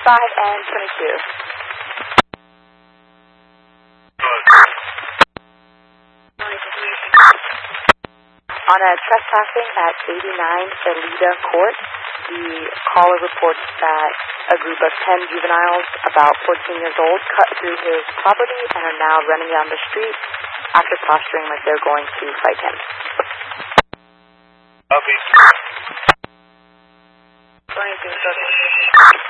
and 22. On a trespassing at 89 Elida Court, the caller reports that a group of 10 juveniles, about 14 years old, cut through his property and are now running down the street after posturing like they're going to fight him. Copy. 22.